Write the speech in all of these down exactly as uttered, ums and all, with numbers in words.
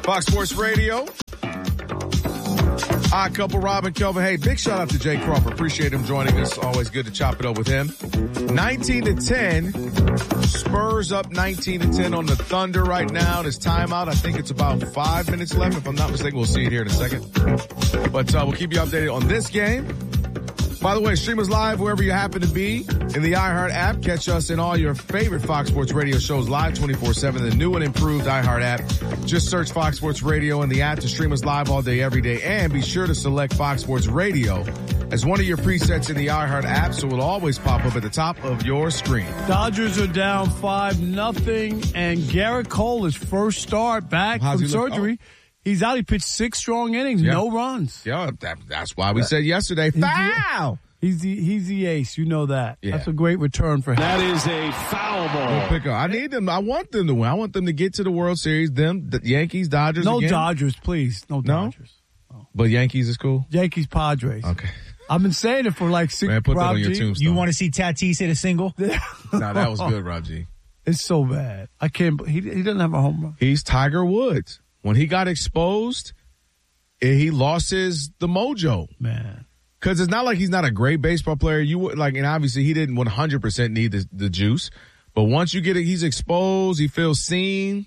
Fox Sports Radio. Odd Couple, Rob and Kelvin. Hey, big shout out to Jay Crawford. Appreciate him joining us. Always good to chop it up with him. nineteen to ten. Spurs up nineteen to ten on the Thunder right now. This timeout. I think it's about five minutes left. If I'm not mistaken, we'll see it here in a second. But uh, we'll keep you updated on this game. By the way, stream us live wherever you happen to be in the iHeart app. Catch us in all your favorite Fox Sports Radio shows live twenty-four seven. The new and improved iHeart app. Just search Fox Sports Radio in the app to stream us live all day, every day. And be sure to select Fox Sports Radio as one of your presets in the iHeart app, so it'll always pop up at the top of your screen. Dodgers are down five nothing, and Garrett Cole, his first start back How's from he look? surgery. Oh. He's out. He pitched six strong innings, Yeah. no runs. Yeah, that, that's why we said yesterday, foul! He's the he's the ace. You know that. Yeah. That's a great return for him. That is a foul ball. Pick up. I need them. I want them to win. I want them to get to the World Series. Them, the Yankees, Dodgers. No again. Dodgers, please. No Dodgers. No? But Yankees is cool? Yankees, Padres. Okay. I've been saying it for like six. Man, put Rob that on your G. tombstone. You want to see Tatis hit a single? No, that was good, Rob G. It's so bad. I can't. He he doesn't have a home run. He's Tiger Woods. When he got exposed, he lost his the mojo. Man. Because it's not like he's not a great baseball player. You would like, and obviously he didn't one hundred percent need the, the juice. But once you get it, he's exposed. He feels seen.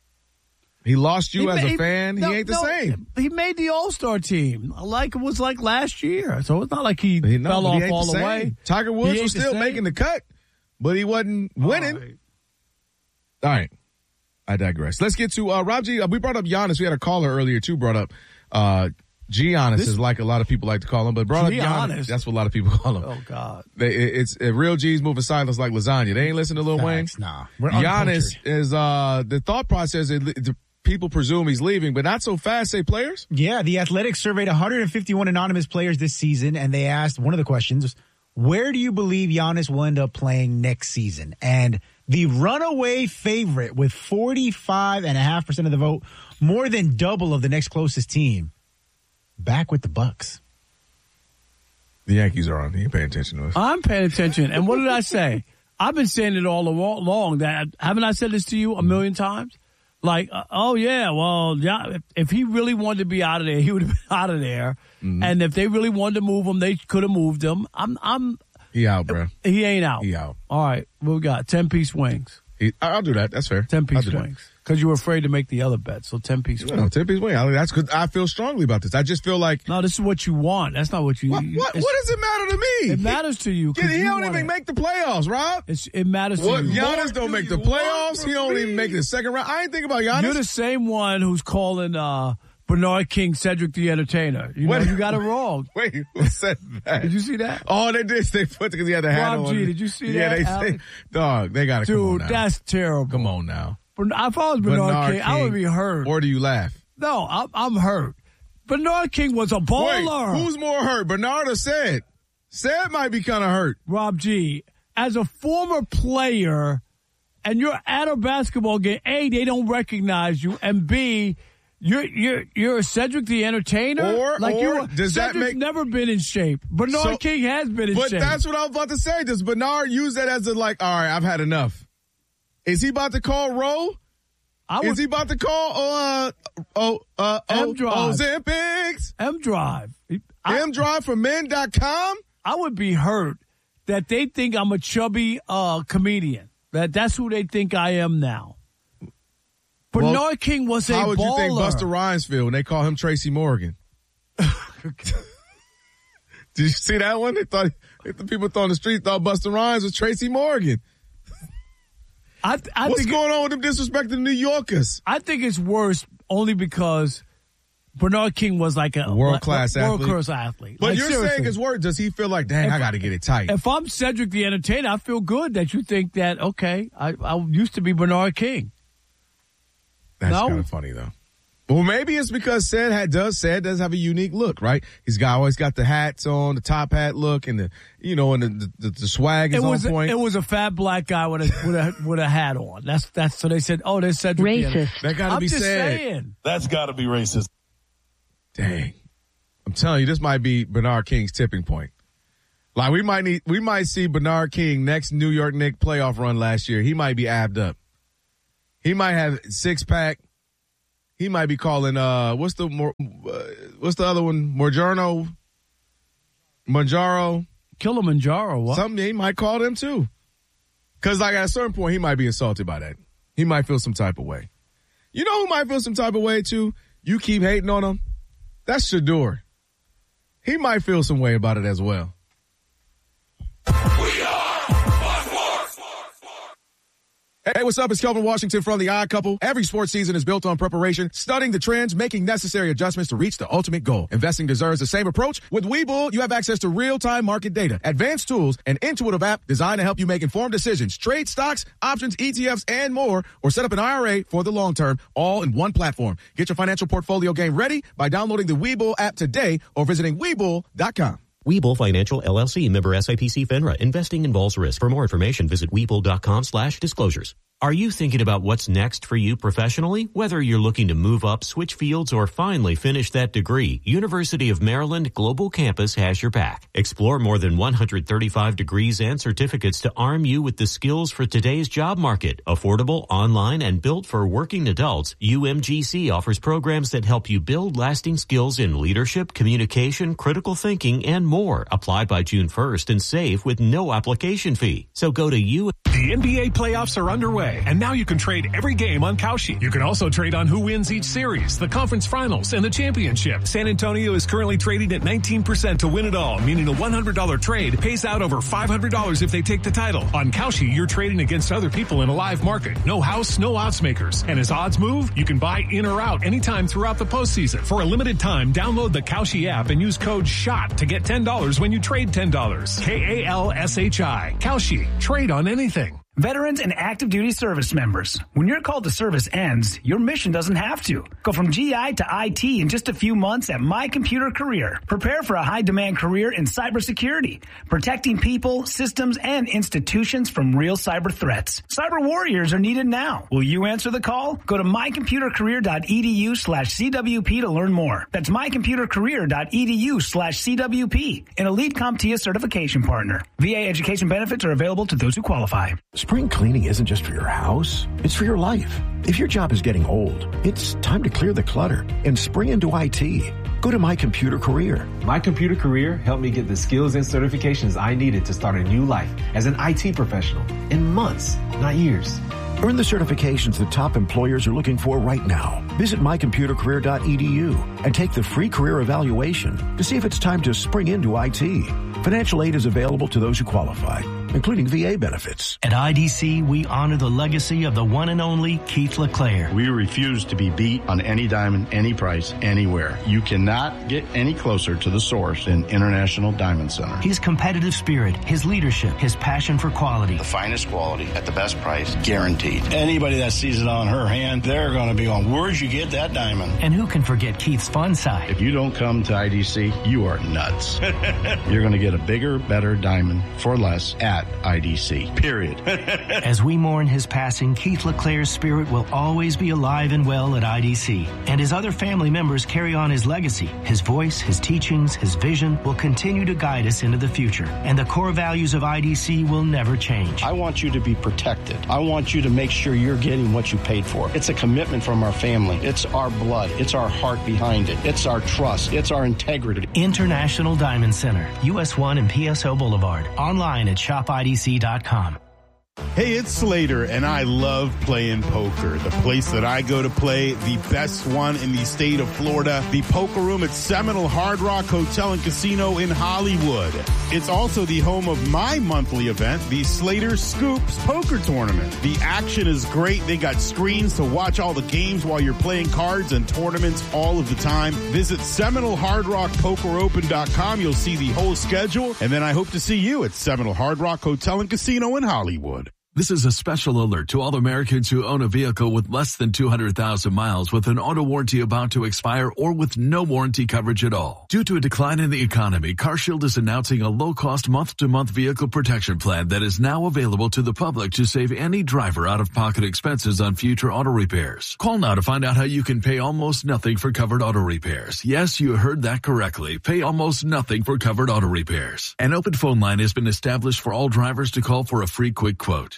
He lost you He as made- a fan. no, he ain't the no, same. He made the All-Star team like it was like last year. So it's not like he, He, no, fell but he off ain't all the the, same. way. Tiger Woods He was ain't the still same. making the cut, but he wasn't winning. All right. All right. I digress. Let's get to uh, Rob G. We brought up Giannis. We had a caller earlier, too, brought up uh, Giannis, This- is like a lot of people like to call him, but brought up Giannis. Giannis? That's what a lot of people call him. Oh, God. They, it- it's uh, real G's moving silence like lasagna. They ain't listening to Lil Wayne. Facts, nah. We're Giannis uncultured. is uh, the thought process. Is, the people presume he's leaving, but not so fast. Say players. Yeah, the Athletics surveyed one hundred fifty-one anonymous players this season, and they asked one of the questions, where do you believe Giannis will end up playing next season? And the runaway favorite with forty-five point five percent of the vote, more than double of the next closest team, back with the Bucks. The Yankees are on. He ain't paying attention to us. I'm paying attention. And what did I say? I've been saying it all along. That haven't I said this to you a million times? Like, uh, oh yeah, well, yeah. If, if he really wanted to be out of there, he would have been out of there. Mm-hmm. And if they really wanted to move him, they could have moved him. I'm, I'm. He out, bro. He ain't out. He out. All right, what we got? Ten piece wings. He, I'll do that. That's fair. Ten I'll piece do that. wings. Because you were afraid to make the other bet. So ten piece wings. No, ten piece wing. I, that's because I feel strongly about this. I just feel like No, this is what you want. That's not what you. what? What, what does it matter to me? It matters to you. 'cause He, he you don't want even it. make the playoffs, Rob. It's, it matters What? to you. Giannis don't make the playoffs. He don't even make the second round. I ain't think about Giannis. You're the same one who's calling uh, Bernard King Cedric the Entertainer. You know, What? you got it wrong. Wait, who said that? Did you see that? Oh, they did. They put because he had the hat Rob on. G, did you see yeah, that, they Alex? say, dog, they got to come on Dude, now. that's terrible. Come on now. Bern- If I was Bernard, King, I would be hurt. Or do you laugh? No, I'm, I'm hurt. Bernard King was a baller. Wait, who's more hurt, Bernard or Sid? Sid might be kind of hurt. Rob G, as a former player, and you're at a basketball game, A, they don't recognize you, and B, you're you're you're a Cedric the Entertainer. Or- like or you, does that Cedric's make- never been in shape. Bernard So- King has been in But shape. that's what I was about to say. Does Bernard use that as a like, all right, I've had enough? Is he about to call Roe? I would, Is he about to call uh oh uh oh M-Drive. Ozempics? M Drive. I, M Drive from men dot com? I would be hurt that they think I'm a chubby uh, comedian. That that's who they think I am now. Bernard Well, King was a How would baller. you think Busta Rhymes feel when they call him Tracy Morgan? Did you see that one? They thought the people thought on the street thought Busta Rhymes was Tracy Morgan. I, I What's think going on with them disrespecting the New Yorkers? I think it's worse only because Bernard King was like a World-class like, athlete. World-class athlete. But Like, you're seriously. saying it's worse. Does he feel like, dang, If- I got to get it tight? If I'm Cedric the Entertainer, I feel good that you think that, okay, I, I used to be Bernard King. That's No. kind of funny, though. Well, maybe it's because Ced had, does Ced does have a unique look, right? He's got always got the hats on, the top hat look, and the you know, and the the, the swag is It was on a, point. it was a fat black guy with a with a with a hat on. That's that's so they said, oh, there's Cedric. the Racist. Entertainer. that got to I'm be just said. saying. That's got to be racist. Dang, I'm telling you, this might be Bernard King's tipping point. Like we might need, we might see Bernard King next New York Knicks playoff run last year. He might be abbed up. He might have six pack. he might be calling, uh, what's the more, uh, what's the other one? Morgiano? Manjaro? Kilimanjaro, what? Something he might call them too. Because like at a certain point, he might be insulted by that. He might feel some type of way. You know who might feel some type of way too? You keep hating on him. That's Shador. He might feel some way about it as well. Hey, what's up? It's Kelvin Washington from The Odd Couple. Every sports season is built on preparation, studying the trends, making necessary adjustments to reach the ultimate goal. Investing deserves the same approach. With Webull, you have access to real-time market data, advanced tools, an intuitive app designed to help you make informed decisions, trade stocks, options, E T Fs, and more, or set up an I R A for the long term, all in one platform. Get your financial portfolio game ready by downloading the Webull app today or visiting Webull dot com. Webull Financial, L L C, member S I P C FINRA. Investing involves risk. For more information, visit Webull.com slash disclosures. Are you thinking about what's next for you professionally? Whether you're looking to move up, switch fields, or finally finish that degree, University of Maryland Global Campus has your back. Explore more than one hundred thirty-five degrees and certificates to arm you with the skills for today's job market. Affordable, online, and built for working adults, U M G C offers programs that help you build lasting skills in leadership, communication, critical thinking, and more. Apply by June first and save with no application fee. So go to U. The N B A playoffs are underway, and now you can trade every game on Kalshi. You can also trade on who wins each series, the conference finals, and the championship. San Antonio is currently trading at nineteen percent to win it all, meaning a one hundred dollars trade pays out over five hundred dollars if they take the title. On Kalshi, you're trading against other people in a live market. No house, no odds makers. And as odds move, you can buy in or out anytime throughout the postseason. For a limited time, download the Kalshi app and use code SHOT to get ten dollars when you trade ten dollars. K A L S H I. Kalshi. Trade on anything. Veterans and active duty service members. When your call to service ends, your mission doesn't have to. Go from G I to I T in just a few months at My Computer Career. Prepare for a high-demand career in cybersecurity, protecting people, systems, and institutions from real cyber threats. Cyber warriors are needed now. Will you answer the call? Go to mycomputercareer.edu slash CWP to learn more. That's mycomputercareer.edu slash CWP, an elite CompTIA certification partner. V A education benefits are available to those who qualify. Spring cleaning isn't just for your house, it's for your life. If your job is getting old, it's time to clear the clutter and spring into I T. Go to My Computer Career. My Computer Career helped me get the skills and certifications I needed to start a new life as an I T professional in months, not years. Earn the certifications that top employers are looking for right now. Visit my computer career dot e d u and take the free career evaluation to see if it's time to spring into I T. Financial aid is available to those who qualify, including V A benefits. At I D C, we honor the legacy of the one and only Keith LeClaire. We refuse to be beat on any diamond, any price, anywhere. You cannot get any closer to the source than International Diamond Center. His competitive spirit, his leadership, his passion for quality. The finest quality at the best price, guaranteed. Anybody that sees it on her hand, they're going to be going, where'd you get that diamond? And who can forget Keith's fun side? If you don't come to I D C, you are nuts. You're going to get a bigger, better diamond for less at I D C, period. As we mourn his passing, Keith LeClaire's spirit will always be alive and well at I D C. And his other family members carry on his legacy. His voice, his teachings, his vision will continue to guide us into the future. And the core values of I D C will never change. I want you to be protected. I want you to make sure you're getting what you paid for. It's a commitment from our family. It's our blood. It's our heart behind it. It's our trust. It's our integrity. International Diamond Center, U S one and P S O Boulevard. Online at shop I D C dot com. Hey, it's Slater, and I love playing poker. The place that I go to play, the best one in the state of Florida, the Poker Room at Seminole Hard Rock Hotel and Casino in Hollywood. It's also the home of my monthly event, the Slater Scoops Poker Tournament. The action is great. They got screens to watch all the games while you're playing cards and tournaments all of the time. Visit Seminole Hard Rock Poker Open dot com. You'll see the whole schedule, and then I hope to see you at Seminole Hard Rock Hotel and Casino in Hollywood. This is a special alert to all Americans who own a vehicle with less than two hundred thousand miles with an auto warranty about to expire or with no warranty coverage at all. Due to a decline in the economy, CarShield is announcing a low-cost month-to-month vehicle protection plan that is now available to the public to save any driver out-of-pocket expenses on future auto repairs. Call now to find out how you can pay almost nothing for covered auto repairs. Yes, you heard that correctly. Pay almost nothing for covered auto repairs. An open phone line has been established for all drivers to call for a free quick quote.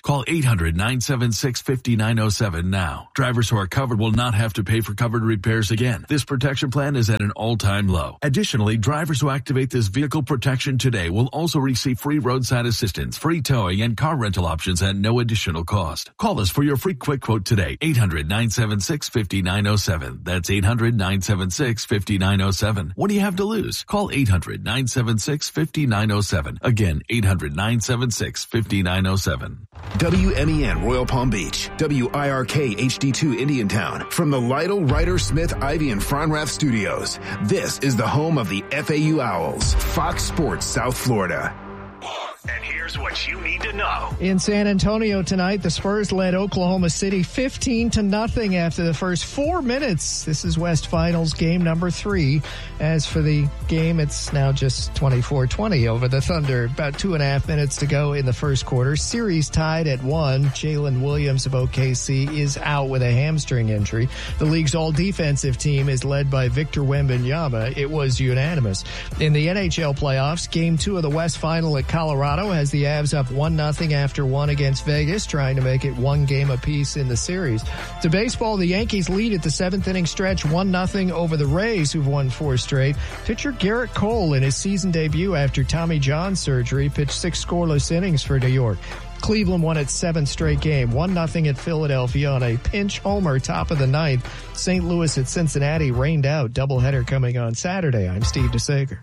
Call eight hundred, nine seven six, five nine zero seven now. Drivers who are covered will not have to pay for covered repairs again. This protection plan is at an all-time low. Additionally, drivers who activate this vehicle protection today will also receive free roadside assistance, free towing, and car rental options at no additional cost. Call us for your free quick quote today. eight hundred, nine seven six, five nine zero seven. That's eight hundred, nine seven six, five nine zero seven. What do you have to lose? Call eight hundred, nine seven six, five nine zero seven. Again, eight hundred, nine seven six, five nine zero seven. W M E N Royal Palm Beach, W I R K H D two Indiantown. From the Lytle, Ryder, Smith, Ivy, and Fronrath studios, this is the home of the F A U Owls, Fox Sports South Florida. And here's what you need to know. In San Antonio tonight, the Spurs led Oklahoma City fifteen to nothing after the first four minutes. This is West Finals game number three. As for the game, it's now just twenty-four twenty over the Thunder. About two and a half minutes to go in the first quarter. Series tied at one. Jalen Williams of O K C is out with a hamstring injury. The league's all-defensive team is led by Victor Wembanyama. It was unanimous. In the N H L playoffs, game two of the West Final at Colorado has the Avs up one nothing after one against Vegas, trying to make it one game apiece in the series. To baseball, the Yankees lead at the seventh inning stretch one nothing over the Rays, who've won four straight. Pitcher Garrett Cole, in his season debut after Tommy John surgery, pitched six scoreless innings for New York. Cleveland won its seventh straight game, one nothing at Philadelphia on a pinch homer top of the ninth. Saint Louis at Cincinnati rained out. Doubleheader coming on Saturday. I'm Steve DeSager.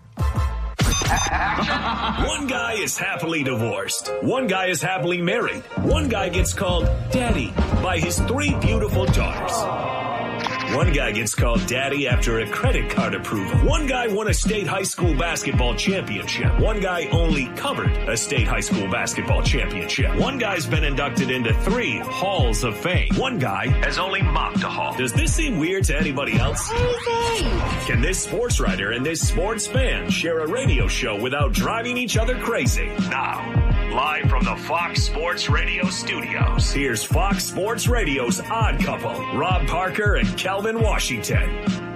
One guy is happily divorced. One guy is happily married. One guy gets called daddy by his three beautiful daughters. One guy gets called daddy after a credit card approval. One guy won a state high school basketball championship. One guy only covered a state high school basketball championship. One guy's been inducted into three halls of fame. One guy has only mopped a hall. Does this seem weird to anybody else? Can this sports writer and this sports fan share a radio show without driving each other crazy? Now, live from the Fox Sports Radio studios, here's Fox Sports Radio's Odd Couple, Rob Parker and Calvin Washington.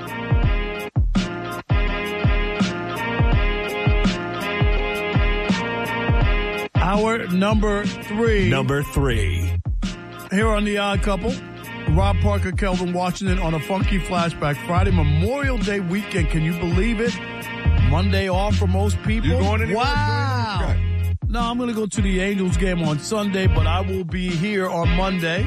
Hour number three. Number three. Here on The Odd Couple, Rob Parker, Kelvin Washington on a funky flashback Friday, Memorial Day weekend. Can you believe it? Monday off for most people. You going anywhere? Wow. No, I'm going to go to the Angels game on Sunday, but I will be here on Monday.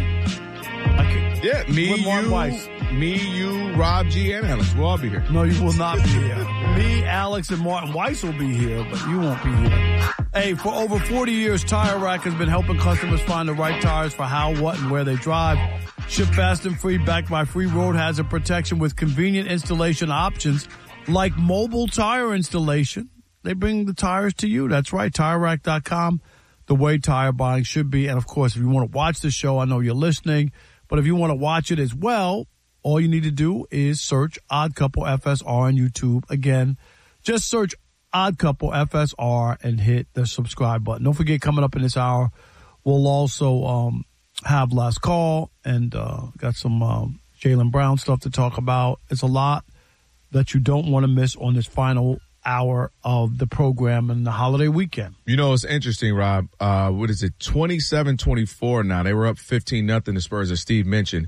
I can, yeah, me, you, Weiss. me, you, Rob G, and Alex. We'll all be here. No, you will not be here. Me, Alex, and Martin Weiss will be here, but you won't be here. Hey, for over forty years, Tire Rack has been helping customers find the right tires for how, what, and where they drive. Ship fast and free, backed by free road hazard protection with convenient installation options like mobile tire installation. They bring the tires to you. That's right, Tire Rack dot com, the way tire buying should be. And, of course, if you want to watch the show, I know you're listening, but if you want to watch it as well, all you need to do is search Odd Couple F S R on YouTube. Again, just search Odd Couple F S R and hit the subscribe button. Don't forget, coming up in this hour, we'll also um, have last call and uh, got some um, Jaylen Brown stuff to talk about. It's a lot that you don't want to miss on this final hour of the program and the holiday weekend. You know, it's interesting, Rob. Uh, what is it? twenty-seven twenty-four now. They were up fifteen nothing. The Spurs, as Steve mentioned,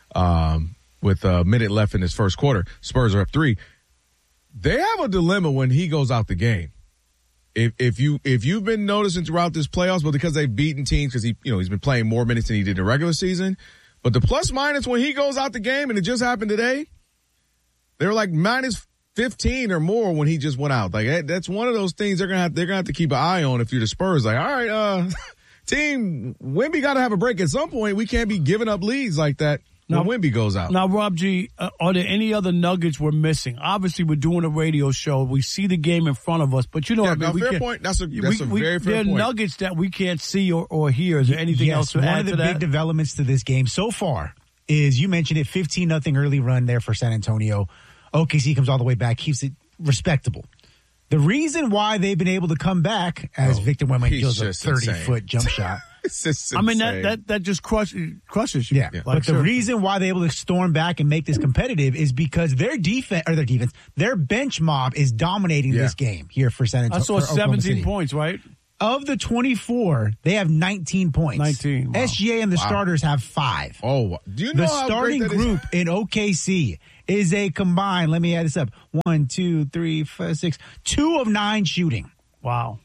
um, with a minute left in this first quarter. Spurs are up three. They have a dilemma when he goes out the game. If, if you, if you've been noticing throughout this playoffs, but because they've beaten teams because he, you know, he's been playing more minutes than he did in the regular season, but the plus minus when he goes out the game, and it just happened today, they were like minus fifteen or more when he just went out. Like, that's one of those things they're gonna have, they're gonna have to keep an eye on if you're the Spurs. Like, all right, uh, team, Wemby got to have a break at some point. We can't be giving up leads like that when Wemby goes out. Now, Rob G, uh, are there any other nuggets we're missing? Obviously, we're doing a radio show. We see the game in front of us, but you know, yeah, what I mean, no, we fair can't, point. That's a that's we, a we, very fair there are point. nuggets that we can't see or, or hear. Is there anything yes, else to one add of the to big that? developments to this game so far is, you mentioned it, fifteen nothing early run there for San Antonio. O K C comes all the way back, keeps it respectable. The reason why they've been able to come back, as oh, Victor Wembanyama kills a thirty-foot jump shot. I mean, that, that, that just crush, crushes you. Yeah, yeah. Like, but the reason why they're able to storm back and make this competitive is because their defense, or their defense, their bench mob is dominating yeah. this game here for San Antonio. I saw seventeen points, right? of the twenty-four, they have nineteen points. nineteen. Wow. S G A and the Wow. starters have five. Oh, do you know the how starting great that is? group in O K C is a combined, let me add this up, one, two, three, five, six, two of nine shooting. Wow.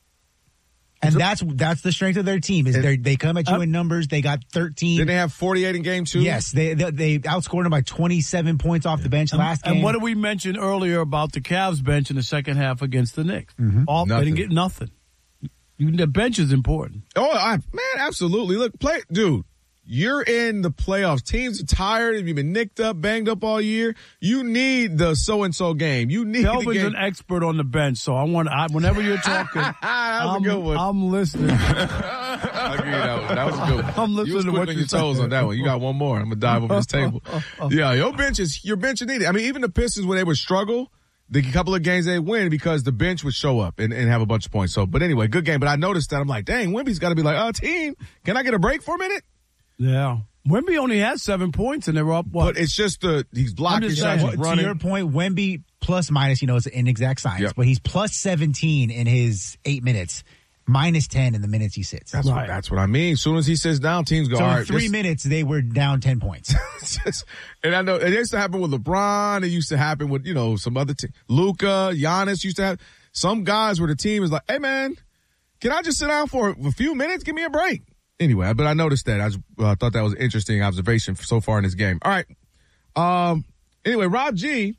And that's that's the strength of their team. Is they they come at you uh, in numbers. They got thirteen. Didn't they have forty-eight in game two? Yes, they they, they outscored them by twenty-seven points off the bench last game. And what did we mention earlier about the Cavs bench in the second half against the Knicks? Mm-hmm. All, they Nothing. didn't get nothing. You, the bench is important. Oh, I, man, absolutely. Look, play, dude. You're in the playoffs. Teams are tired. You've been nicked up, banged up all year. You need the so-and-so game. You need Kelvin's the game. an expert on the bench, so I want. I, whenever you're talking, That's I'm, a good one. I'm listening. I'll give you that one. That was a good one. I'm listening you was to quick what on you're your toes saying. on that one. You got one more. I'm going to dive over this table. Yeah, your bench is, your bench is needed. I mean, even the Pistons, when they would struggle, the couple of games they win because the bench would show up and, and have a bunch of points. So, but anyway, good game. But I noticed that I'm like, dang, Wemby's got to be like, oh, team, can I get a break for a minute? Yeah. Wemby only has seven points, and they were up, what? But it's just the, he's blocking just shots, saying, he's to running. your point, Wemby plus minus, you know, it's an inexact science, Yep. but he's plus seventeen in his eight minutes, minus ten in the minutes he sits. That's, Right. what, that's what I mean. As soon as he sits down, teams go, So all in right. three this- minutes, they were down ten points. Just- and I know it used to happen with LeBron. It used to happen with, you know, some other team. Luka, Giannis used to have some guys where the team is like, hey, man, can I just sit down for a few minutes? Give me a break. Anyway, but I noticed that. I just, uh, thought that was an interesting observation so far in this game. All right. Um, anyway, Rob G,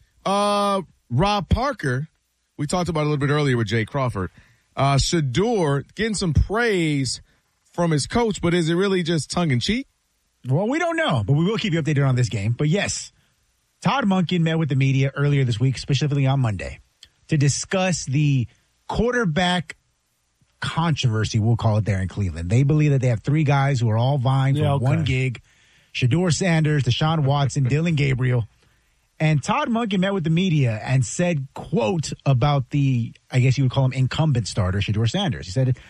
uh, Rob Parker, we talked about it a little bit earlier with Jay Crawford. Uh, Shedeur getting some praise from his coach, but is it really just tongue in cheek? Well, we don't know, but we will keep you updated on this game. But yes, Todd Monken met with the media earlier this week, specifically on Monday, to discuss the quarterback controversy, we'll call it, there in Cleveland. They believe that they have three guys who are all vying for Yeah, okay. one gig. Shedeur Sanders, Deshaun Watson, Dylan Gabriel. And Todd Monken met with the media and said, quote, about the, I guess you would call him incumbent starter, Shedeur Sanders. He said,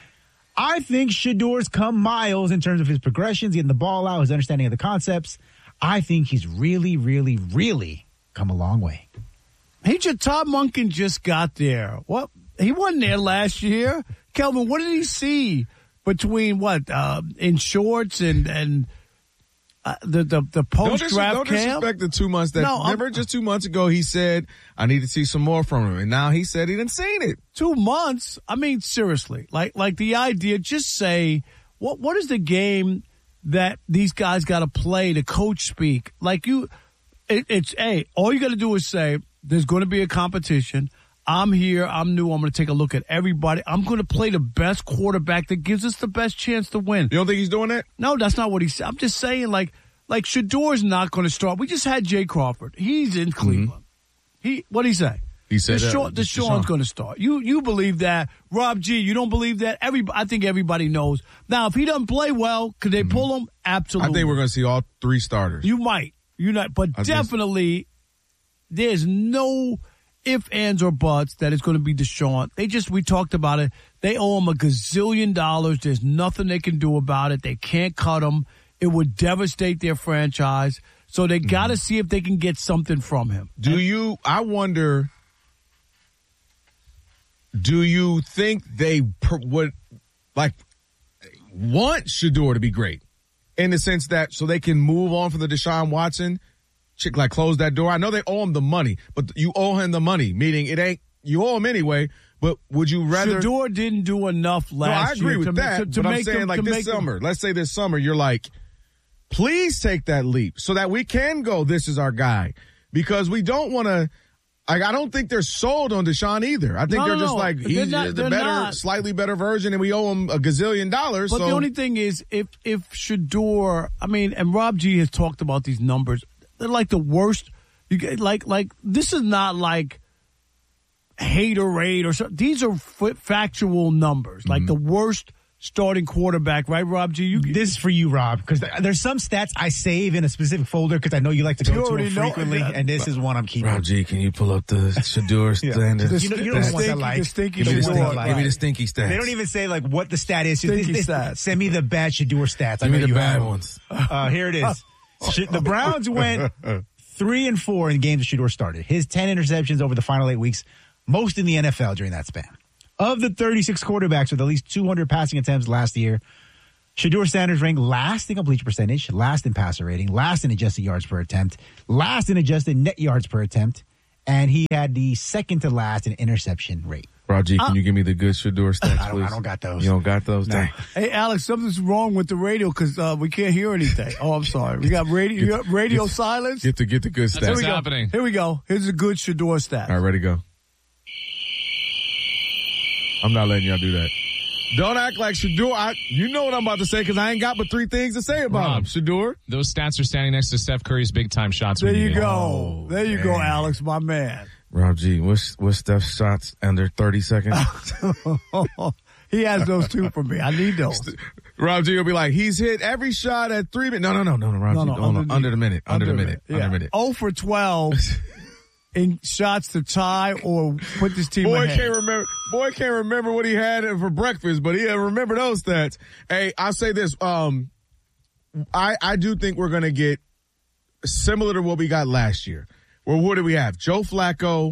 I think Shedeur's come miles in terms of his progressions, getting the ball out, his understanding of the concepts. I think he's really, really, really come a long way. He just, Todd Monken just got there. What? He wasn't there last year. Kelvin, what did he see between what, uh, in shorts and, and, uh, the, the, the Don't, dis- post-draft don't camp? disrespect the two months that, No, I'm- remember just two months ago he said, I need to see some more from him. And now he said he didn't seen it. Two months? I mean, seriously, like, like the idea, just say, what, what is the game that these guys got to play to coach speak? Like you, it, it's, hey, all you got to do is say, there's going to be a competition. I'm here. I'm new. I'm going to take a look at everybody. I'm going to play the best quarterback that gives us the best chance to win. You don't think he's doing that? No, that's not what he said. I'm just saying, like, like Shedeur's not going to start. We just had Jay Crawford. He's in Cleveland. Mm-hmm. He, what did he say? He said Deshaun, uh, Deshaun's going to start. You, you believe that? Rob G, you don't believe that? Every, I think everybody knows. Now, if he doesn't play well, could they mm-hmm. pull him? Absolutely. I think we're going to see all three starters. You might. You not, but I definitely, there's no ifs, ands, or buts that it's going to be Deshaun. They just, we talked about it. They owe him a gazillion dollars. There's nothing they can do about it. They can't cut him. It would devastate their franchise. So they got to mm-hmm. see if they can get something from him. Do and, you, I wonder, do you think they per, would, like, want Shedeur to be great? In the sense that, so they can move on from the Deshaun Watson, chick, like close that door. I know they owe him the money, but you owe him the money, meaning it ain't, you owe him anyway, but would you rather? Shedeur didn't do enough last year. No, I agree year with to, that, to, to but make I'm saying him, like this summer, him. let's say this summer, you're like, please take that leap so that we can go, this is our guy. Because we don't want to, like, I don't think they're sold on Deshaun either. I think no, they're no, just no. like, They're he's not, the better, not. slightly better version, and we owe him a gazillion dollars. But so. the only thing is, if, if Shedeur, I mean, and Rob G has talked about these numbers, they're like the worst. You get, like, like, this is not like haterade or something. These are f- factual numbers, like mm-hmm. the worst starting quarterback, right, Rob G? You, this is for you, Rob, because there's some stats I save in a specific folder because I know you like to go to them frequently, and this is one I'm keeping. Rob G, can you pull up the Shedeur standard? yeah. You, know, you don't want that like. The stinky give, me the stinky, stinky, right. give me the stinky stats. They don't even say like what the stat is. Stinky this, stats. Send me the bad Shedeur stats. Give I know me the you bad have ones. Uh, here it is. The Browns went three and four in games that Shedeur started. His ten interceptions over the final eight weeks, most in the N F L during that span. Of the thirty-six quarterbacks with at least two hundred passing attempts last year, Shedeur Sanders ranked last in completion percentage, last in passer rating, last in adjusted yards per attempt, last in adjusted net yards per attempt, and he had the second to last in interception rate. Raji, can uh, you give me the good Shedeur stats, I don't, please? I don't got those. You don't got those? No. Hey, Alex, something's wrong with the radio because uh, we can't hear anything. Oh, I'm sorry. We got radio, you got radio get, silence. Get to get the good stats. Here we go. Here we go. Here's a good Shedeur stat. All right, ready to go. I'm not letting y'all do that. Don't act like Shedeur. I, you know what I'm about to say because I ain't got but three things to say about Rob, him. Shedeur. Those stats are standing next to Steph Curry's big time shots. There you it. go. Oh, there you man. go, Alex, my man. Rob G, what's, what's Steph's shots under thirty seconds? He has those two for me. I need those. Rob G will be like, he's hit every shot at three minutes. No, no, no, no, no, Rob No, G. no, No, no, under under the- the minute. Under the minute. Yeah. Under the minute. oh for twelve in shots to tie or put this team Boy ahead. can't remember. Boy can't remember what he had for breakfast, but he remember those stats. Hey, I'll say this. Um, I I do think we're gonna get similar to what we got last year. Well, what do we have? Joe Flacco.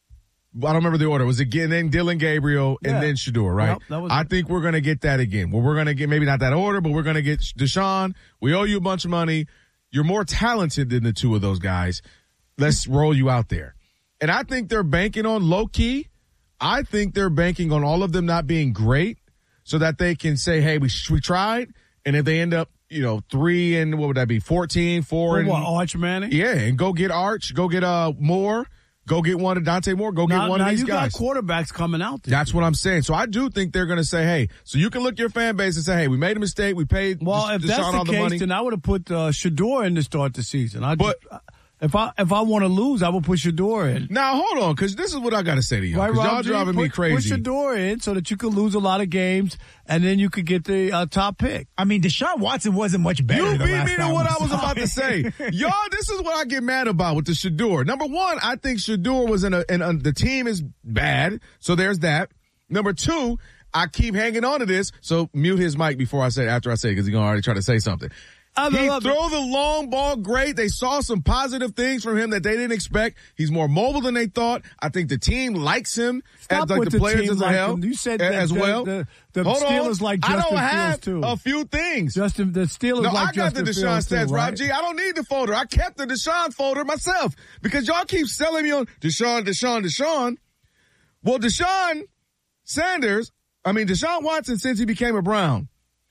I don't remember the order. Was it again then Dylan Gabriel and Yeah. then Shedeur, right? Yep, that was I it. think we're gonna get that again. Well, we're gonna get maybe not that order, but we're gonna get Deshaun. We owe you a bunch of money. You're more talented than the two of those guys. Let's roll you out there. And I think they're banking on low key. I think they're banking on all of them not being great so that they can say, hey, we, we tried. And if they end up, you know, three and what would that be? fourteen, four For and what, Arch Manning? yeah. And go get Arch, go get, uh, Moore, go get one of Dante Moore, go get Now, one now of these you guys. got quarterbacks coming out there. That's what I'm saying. So I do think they're going to say, hey, so you can look your fan base and say, hey, we made a mistake. We paid Well, if Deshaun that's the all the case, money. then I would have put uh, Shedeur in to start the season. I But- just, if I if I want to lose, I would put Shedeur in. Now, hold on, because this is what I got to say to y'all. Right, Because y'all Rob G? driving put, me crazy. Put Shedeur in so that you could lose a lot of games, and then you could get the uh, top pick. I mean, Deshaun Watson wasn't much better. You the beat last me to time what we I was saw about him. to say. Y'all, this is what I get mad about with the Shedeur. Number one, I think Shedeur was in a, in a, the team is bad. So there's that. Number two, I keep hanging on to this. So mute his mic before I say, after I say it, because he's going to already try to say something. I He love throw the long ball great. They saw some positive things from him that they didn't expect. He's more mobile than they thought. I think the team likes him. Stop as, like with the the players team as like well. him. You said a- that as the- well. the- the Hold Steelers on. like I Justin don't have Fields, too. a few things. Justin, the Steelers No, like I got Justin the Deshaun Fields stats, too, Rob right? G. I don't need the folder. I kept the Deshaun folder myself because y'all keep selling me on Deshaun, Deshaun, Deshaun. Well, Deshaun Sanders, I mean, Deshaun Watson, since he became a Brown,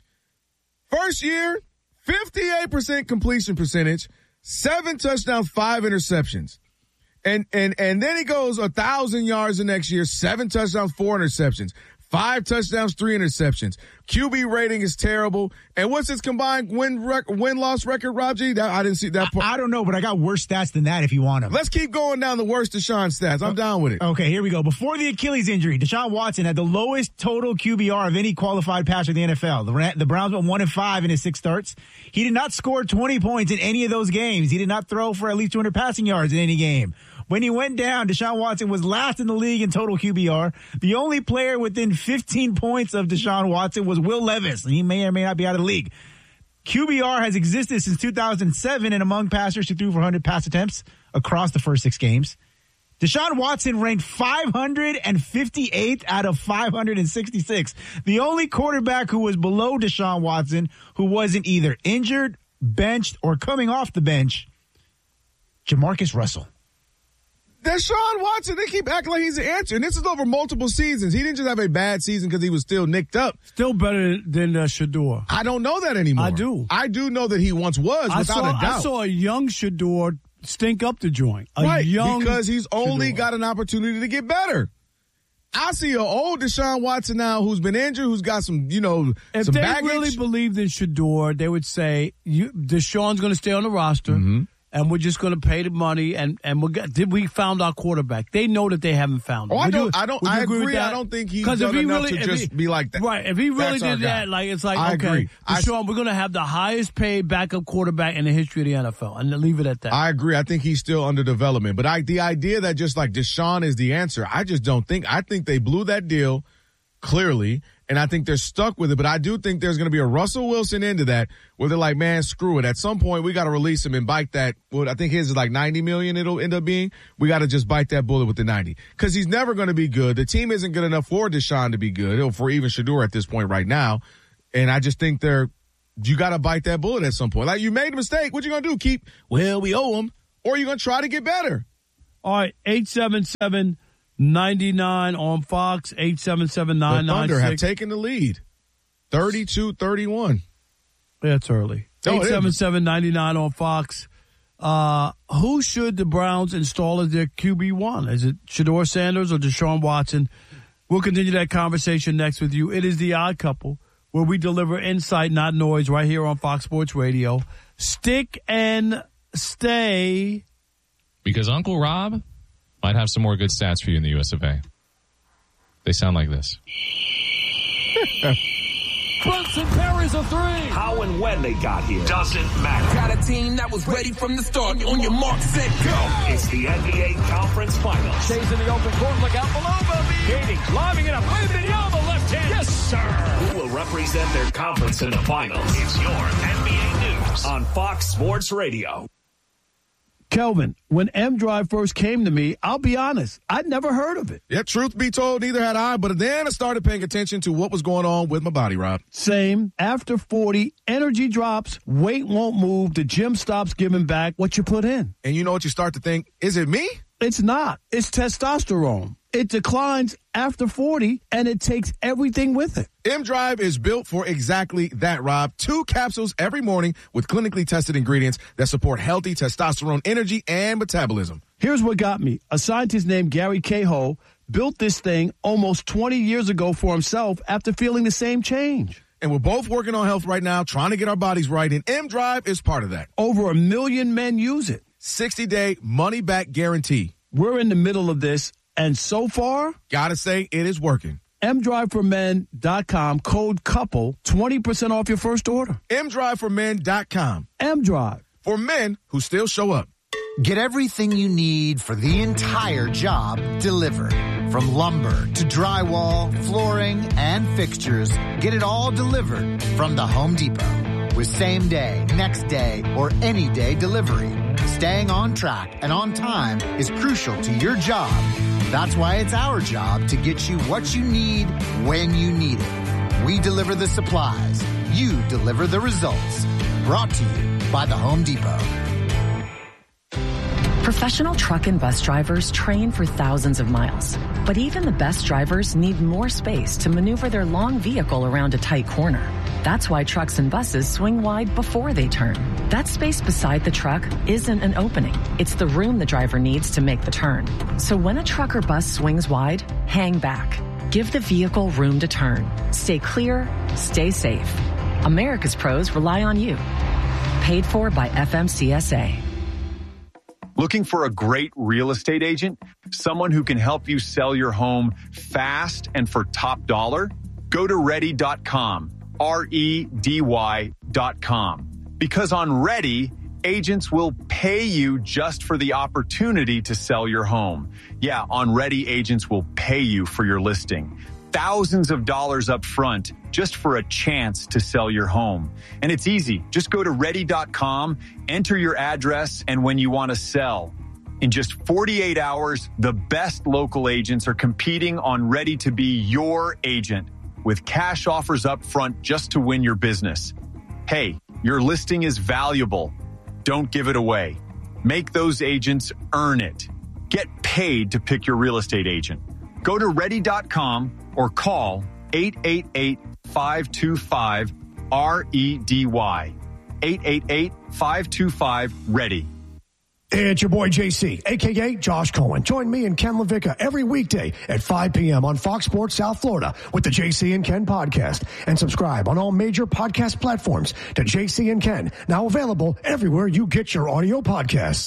first year, fifty-eight percent completion percentage, seven touchdowns, five interceptions. And, and, and then he goes a thousand yards the next year, seven touchdowns, four interceptions. Five touchdowns, three interceptions. Q B rating is terrible. And what's his combined win rec- win loss record, Rob G? That, I didn't see that part. I don't know, but I got worse stats than that if you want them. Let's keep going down the worst Deshaun stats. I'm down with it. Okay, here we go. Before the Achilles injury, Deshaun Watson had the lowest total Q B R of any qualified passer in the N F L. The, Ra- the Browns went one and five in his six starts. He did not score twenty points in any of those games. He did not throw for at least two hundred passing yards in any game. When he went down, Deshaun Watson was last in the league in total Q B R. The only player within fifteen points of Deshaun Watson was Will Levis, and he may or may not be out of the league. Q B R has existed since two thousand seven, and among passers who threw for one hundred pass attempts across the first six games. Deshaun Watson ranked five hundred fifty-eighth out of five hundred sixty-six. The only quarterback who was below Deshaun Watson who wasn't either injured, benched, or coming off the bench, Jamarcus Russell. Deshaun Watson, they keep acting like he's the answer. And this is over multiple seasons. He didn't just have a bad season because he was still nicked up. Still better than uh, Shedeur. I don't know that anymore. I do. I do know that he once was, I without saw, a doubt. I saw a young Shedeur stink up the joint. A right, young because he's only Shedeur. got an opportunity to get better. I see an old Deshaun Watson now who's been injured, who's got some, you know, If some they baggage. really believed in Shedeur, they would say, you, Deshaun's going to stay on the roster. Mm-hmm. And we're just going to pay the money, and and we'll get, did we found our quarterback? They know that they haven't found him. Oh, I Would you- don't. I don't. would you I agree. agree. with that? I don't think he's 'Cause done if he enough really, to if just he- be like that. Right. If he really That's our did guy. that, like it's like I okay, agree. I- Deshaun, we're going to have the highest paid backup quarterback in the history of the N F L, and leave it at that. I agree. I think he's still under development. But I, the idea that just like Deshaun is the answer, I just don't think. I think they blew that deal clearly, And I think they're stuck with it. But I do think there's going to be a Russell Wilson into that where they're like, man, screw it. At some point, we got to release him and bite that. Well, I think his is like ninety million it'll end up being. We got to just bite that bullet with the ninety. Because he's never going to be good. The team isn't good enough for Deshaun to be good, or for even Shedeur at this point right now. And I just think they're, you got to bite that bullet at some point. Like, you made a mistake. What you going to do? Keep, well, we owe him. Or are you going to try to get better? All right, eight seven seven, nine nine on Fox, eight seven seven, nine nine six. The Thunder have taken the lead, thirty-two thirty-one. That's early. Oh, eight seven seven, nine nine on Fox. Uh, who should the Browns install as their Q B one? Is it Shedeur Sanders or Deshaun Watson? We'll continue that conversation next with you. It is The Odd Couple, where we deliver insight, not noise, right here on Fox Sports Radio. Stick and stay. Because Uncle Rob might have some more good stats for you in the U S of A. They sound like this. Brunson parries a three. How and when they got here doesn't matter. Got a team that was ready from the start. On your mark, set, go. It's the N B A Conference Finals. Stays in the open court. Look out below, Bobby. Gating, lobbing it up. Waving it down the left hand. Yes, sir. Who will represent their conference in the finals? It's your N B A News on Fox Sports Radio. Kelvin, when M-Drive first came to me, I'll be honest, I'd never heard of it. Yeah, truth be told, neither had I, but then I started paying attention to what was going on with my body, Rob. Same. After forty, energy drops, weight won't move, the gym stops giving back what you put in. And you know what you start to think? Is it me? It's not. It's testosterone. It declines after forty, and it takes everything with it. M-Drive is built for exactly that, Rob. Two capsules every morning with clinically tested ingredients that support healthy testosterone energy and metabolism. Here's what got me. A scientist named Gary Cahill built this thing almost twenty years ago for himself after feeling the same change. And we're both working on health right now, trying to get our bodies right, and M-Drive is part of that. Over a million men use it. sixty-day money-back guarantee. We're in the middle of this, and so far, gotta say, it is working. M drive for men dot com, code COUPLE, twenty percent off your first order. M drive for men dot com. M-Drive. For men who still show up. Get everything you need for the entire job delivered. From lumber to drywall, flooring, and fixtures, get it all delivered from the Home Depot. With same day, next day, or any day delivery. Staying on track and on time is crucial to your job. That's why it's our job to get you what you need when you need it. We deliver the supplies. You deliver the results. Brought to you by the Home Depot. Professional truck and bus drivers train for thousands of miles. But even the best drivers need more space to maneuver their long vehicle around a tight corner. That's why trucks and buses swing wide before they turn. That space beside the truck isn't an opening. It's the room the driver needs to make the turn. So when a truck or bus swings wide, hang back. Give the vehicle room to turn. Stay clear, stay safe. America's pros rely on you. Paid for by F M C S A. Looking for a great real estate agent? Someone who can help you sell your home fast and for top dollar? Go to ready dot com. R E D Y dot com. Because on Ready, agents will pay you just for the opportunity to sell your home. Yeah, on Ready, agents will pay you for your listing. Thousands of dollars up front just for a chance to sell your home. And it's easy. Just go to ready dot com, enter your address and when you want to sell. In just forty-eight hours, the best local agents are competing on Ready to be your agent with cash offers up front just to win your business. Hey, your listing is valuable. Don't give it away. Make those agents earn it. Get paid to pick your real estate agent. Go to ready dot com or call eight eight eight, five two five, R E D Y. eight eight eight, five two five, READY. It's your boy J C, a k a. Josh Cohen. Join me and Ken LaVicka every weekday at five p.m. on Fox Sports South Florida with the J C and Ken podcast. And subscribe on all major podcast platforms to J C and Ken, now available everywhere you get your audio podcasts.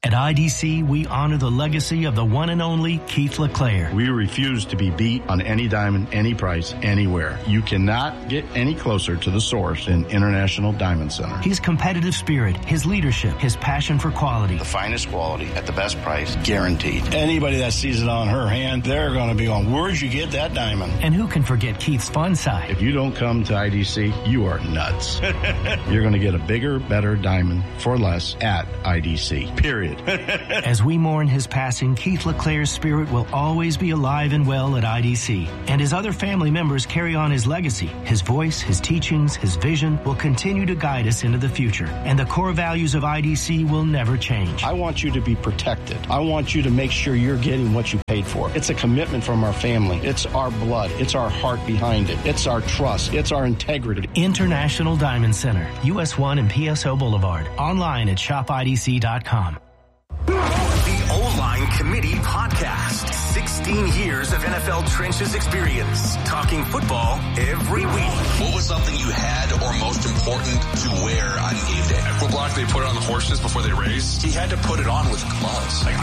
At I D C, we honor the legacy of the one and only Keith LeClaire. We refuse to be beat on any diamond, any price, anywhere. You cannot get any closer to the source than International Diamond Center. His competitive spirit, his leadership, his passion for quality. The finest quality at the best price, guaranteed. Anybody that sees it on her hand, they're going to be going, where'd you get that diamond? And who can forget Keith's fun side? If you don't come to I D C, you are nuts. You're going to get a bigger, better diamond for less at I D C, period. As we mourn his passing, Keith LeClaire's spirit will always be alive and well at I D C. And his other family members carry on his legacy. His voice, his teachings, his vision will continue to guide us into the future. And the core values of I D C will never change. I want you to be protected. I want you to make sure you're getting what you paid for. It's a commitment from our family. It's our blood. It's our heart behind it. It's our trust. It's our integrity. International Diamond Center, U S one and P S O Boulevard. Online at shop I D C dot com. The O-Line Committee Podcast. sixteen years of N F L trenches experience. Talking football every week. What was something you had or most important to wear on game day? At football, they put it on the horses before they race. He had to put it on with gloves. Like,